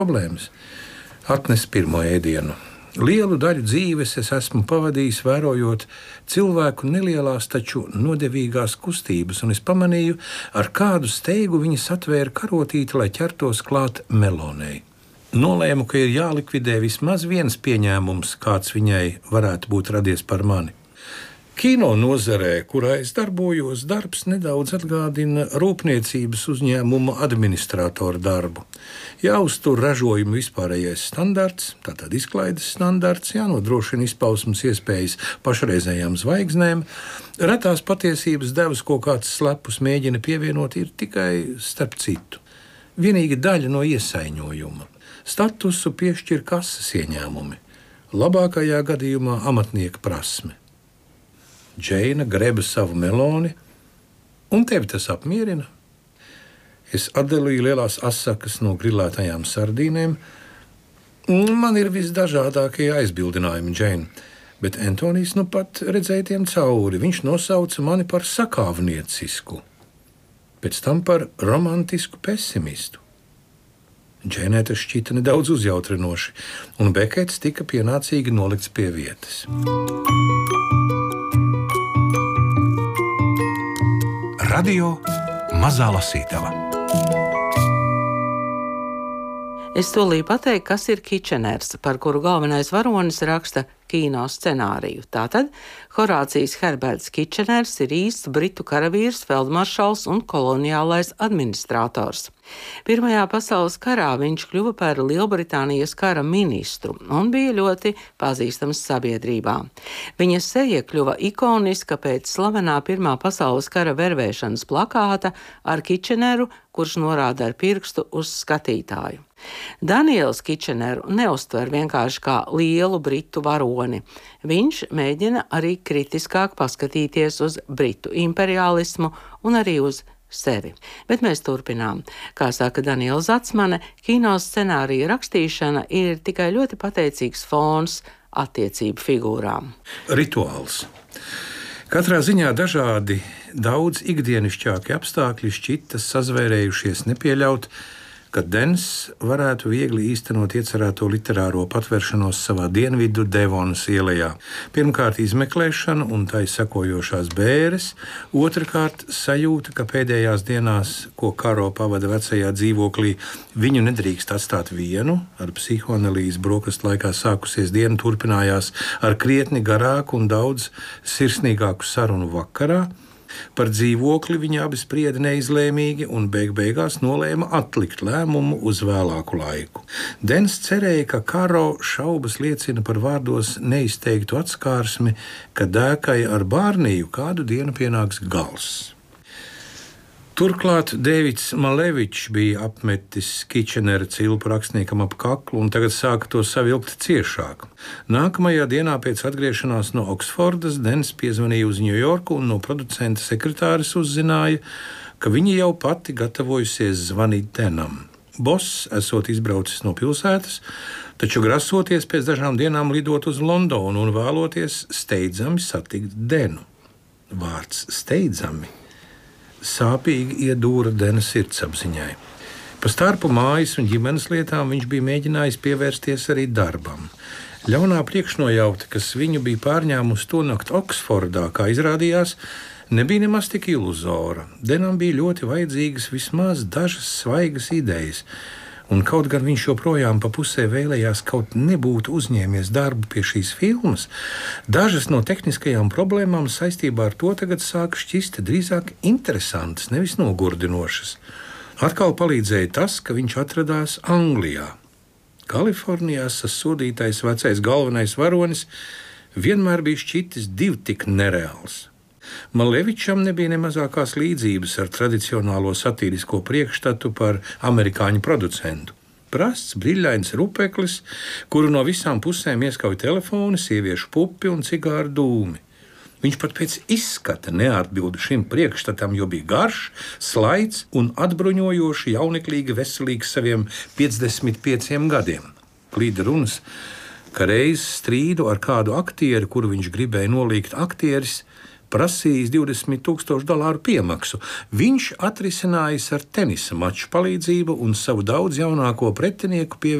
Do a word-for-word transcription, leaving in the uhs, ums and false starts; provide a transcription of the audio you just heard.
problēmas. Atnes pirmo ēdienu. Lielu daļu dzīves es esmu pavadījis vērojot cilvēku nelielās, taču nodevīgās kustības, un es pamanīju, ar kādu steigu viņi satvēra karotīti, lai ķertos klāt melonei. Nolēmu, ka ir jālikvidē vismaz viens pieņēmums, kāds viņai varētu būt radies par mani. Kino nozarē, kurā es darbojos, darbs nedaudz atgādina rūpniecības uzņēmuma administratora darbu. Jāuztur ražojuma vispārējais standarts, tātad izklaides standarts, jānodrošina izpausmes iespējas pašreizējām zvaigznēm. Retās patiesības devas, ko kāds slepus mēģina pievienot, ir tikai starp citu. Vienīgi daļa no iesaiņojuma. Statusu piešķir kases ieņēmumi. Labākajā gadījumā amatnieka prasme. Džeina greba savu meloni, un tevi tas apmierina. Es atdalīju lielās asakas no grilētajām sardīnēm. Man ir visdažādākie aizbildinājumi, Džeina, bet Antonijs nu pat redzēja tiem cauri. Viņš nosauca mani par sakāvniecisku, pēc tam par romantisku pesimistu. Džeinai tas šķita nedaudz uzjautrinoši, un Bekets tika pienācīgi nolikts pie vietas. Radio Mazā Lasītava. Es solīju pateikt, kas ir Kitcheners, par kuru galvenais varonis raksta kino scenāriju. Tātad Horācijs Herberts Kitcheners ir īsts britu karavīrs, feldmaršals un koloniālais administrators. Pirmajā pasaules karā viņš kļuva par Lielbritānijas kara ministru un bija ļoti pazīstams sabiedrībā. Viņa seja kļuva ikoniska pēc slavenā Pirmā pasaules kara vervēšanas plakāta ar Kitcheneru, kurš norāda ar pirkstu uz skatītāju. Daniels Kitcheneru neuztver vienkārši kā lielu britu varoni. Viņš mēģina arī kritiskāk paskatīties uz britu imperialismu un arī uz sevi. Bet mēs turpinām. Kā saka Daniela Zatsmane, kino scenārija rakstīšana ir tikai ļoti pateicīgs fons attiecību figūrām. Rituāls. Katrā ziņā dažādi, daudz ikdienišķāki apstākļi šķita sazvērējušies nepieļaut, ka Dens varētu viegli īstenot iecerēto literāro patveršanos savā dienvidu Devonas ielā. Pirmkārt, izmeklēšana un tai sekojošās bēres, otrkārt, sajūta, ka pēdējās dienās, ko Karo pavada vecajā dzīvoklī, viņu nedrīkst atstāt vienu. Ar psihoanalīzi brokastu laikā sākusies diena turpinājās ar krietni garāku un daudz sirsnīgāku sarunu vakarā. Par dzīvokli viņi abi sprieda neizlēmīgi un beig beigās nolēma atlikt lēmumu uz vēlāku laiku. Dens cerēja, ka Karo šaubas liecina par vārdos neizteiktu atskārsmi, ka dēkai ar Bārniju kādu dienu pienāks gals. Turklāt Dēvids Malevičs bija apmetis Kitchenera cilpu rakstniekam ap kaklu un tagad sāka to savilkt ciešāk. Nākamajā dienā pēc atgriešanās no Oksfordas Dens piezvanīja uz Ņujorku un no producenta sekretāres uzzināja, ka viņa jau pati gatavojusies zvanīt Denam. Boss esot izbraucis no pilsētas, taču grasoties pēc dažām dienām lidot uz Londonu un vēloties steidzami satikt Denu. Vārds steidzami sāpīgi iedūra Dena sirdsapziņai. Pa starpu mājas un ģimenes lietām viņš bija mēģinājis pievērsties arī darbam. Ļaunā priekšnojauta, kas viņu bija pārņēmusi to nakti Oksfordā, kā izrādījās, nebija nemaz tik iluzora. Denam bija ļoti vajadzīgas vismaz dažas svaigas idejas, un kaut gan viņš joprojām pa pusē vēlējās kaut nebūtu uzņēmies darbu pie šīs filmas, dažas no tehniskajām problēmām saistībā ar to tagad sāka šķist drīzāk interesantas, nevis nogurdinošas. Atkal palīdzēja tas, ka viņš atradās Anglijā. Kalifornijā sasodītais vecais galvenais varonis vienmēr bija šķitis div tik nereāls. Malevičam nebija ne mazākās līdzības ar tradicionālo satīrisko priekšstatu par amerikāņu producentu. Prasts, brīļains rupeklis, kuru no visām pusēm ieskauj telefoni, sieviešu pupi un cigāru dūmi. Viņš pat pēc izskata neatbilda šim priekšstatam, jo bija garš, slaids un atbruņojoši jauneklīgi veselīgs saviem piecdesmit pieciem gadiem. Klīda runas, ka reiz strīdu ar kādu aktieru, kuru viņš gribēja nolīgt aktieris, prasījis divdesmit tūkstošu dolāru piemaksu. Viņš atrisinājis ar tenisa maču palīdzību un savu daudz jaunāko pretinieku pievienojumu